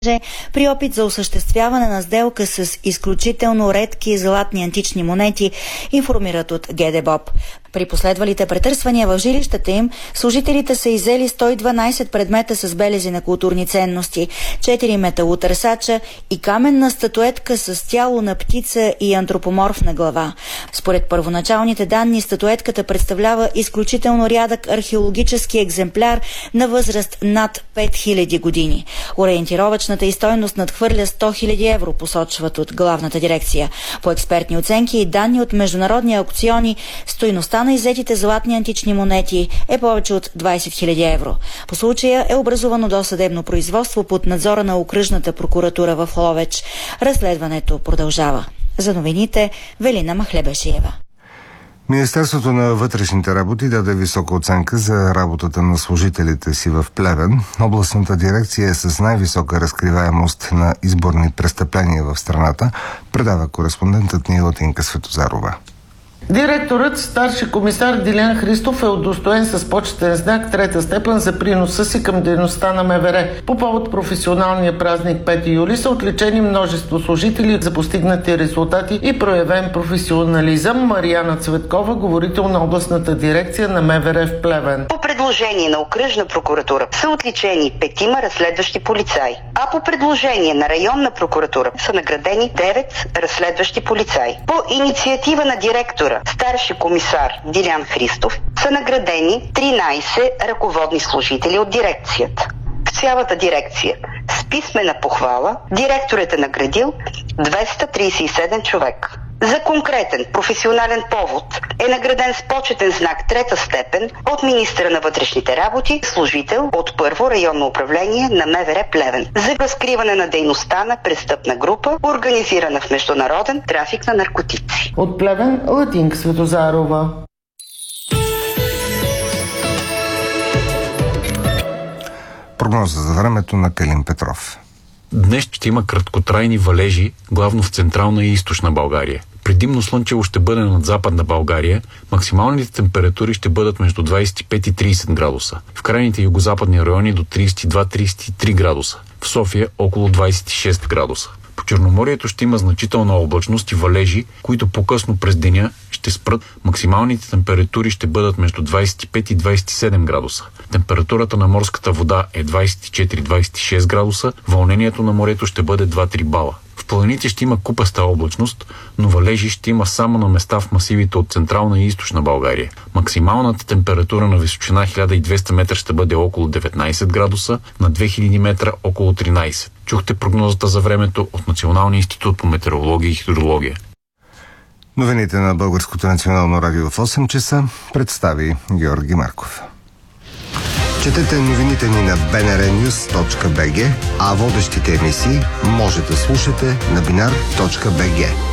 при опит за осъществяване на сделка с изключително редки златни антични монети, информират от ГДБОП. При последвалите претърсвания в жилищата им, служителите са иззели 112 предмета с белези на културни ценности, 4 металотърсача и каменна статуетка с тяло на птица и антропоморфна глава. Според първоначалните данни, статуетката представлява изключително рядък археологически екземпляр на възраст над 5000 години. Ориентировъчната и стойност надхвърля 100 000 евро, посочват от главната дирекция. По експертни оценки и данни от международни аукциони, стойността на иззетите златни антични монети е повече от 20 000 евро. По случая е образувано досъдебно производство под надзора на окръжната прокуратура в Ловеч. Разследването продължава. За новините Велина Махлебешиева. Министерството на вътрешните работи даде висока оценка за работата на служителите си в Плевен. Областната дирекция е с най-висока разкриваемост на изборни престъпления в страната, предава кореспондентът ни Латинка Светозарова. Директорът, старши комисар Дилян Христов, е удостоен с почетен знак трета степен за приноса си към дейността на МВР. По повод професионалния празник 5 юли са отличени множество служители за постигнати резултати и проявен професионализъм. Мариана Цветкова, говорител на областната дирекция на МВР в Плевен. По предложение на окръжна прокуратура са отличени 5 разследващи полицаи, а по предложение на районна прокуратура са наградени 9 разследващи полицаи. По инициатива на директора, старши комисар Дилян Христов, са наградени 13 ръководни служители от дирекцията. В цялата дирекция с писмена похвала директорът е наградил 237 човека. За конкретен професионален повод е награден с почетен знак трета степен от министъра на вътрешните работи служител от първо районно управление на МВР Плевен за разкриване на дейността на престъпна група, организирана в международен трафик на наркотици. От Плевен Латинка Светозарова. Прогноза за времето на Калин Петров. Днес ще има краткотрайни валежи, главно в централна и източна България. Предимно слънчево ще бъде над западна България. Максималните температури ще бъдат между 25 и 30 градуса. В крайните югозападни райони до 32-33 градуса. В София около 26 градуса. По Черноморието ще има значителна облачност и валежи, които по-късно през деня ще спрат. Максималните температури ще бъдат между 25 и 27 градуса. Температурата на морската вода е 24-26 градуса, вълнението на морето ще бъде 2-3 бала. В планините ще има купеста облачност, но валежи ще има само на места в масивите от централна и източна България. Максималната температура на височина 1200 метра ще бъде около 19 градуса, на 2000 метра около 13. Чухте прогнозата за времето от Националния институт по метеорология и хидрология. Новините на Българското национално радио в 8 часа представи Георги Марков. Четете новините ни на bnrnews.bg, а водещите емисии може да слушате на binar.bg.